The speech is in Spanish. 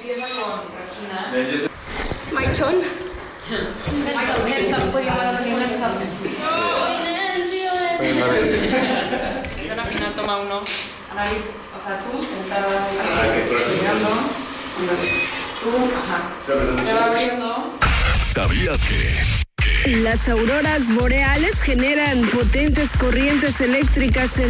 Empieza con Regina. Maichón. Esa la final toma uno. Analiz, o sea, tú sentada mirando. Tú, ajá. Se va abriendo. ¿Sabías que? Las auroras boreales generan potentes corrientes eléctricas en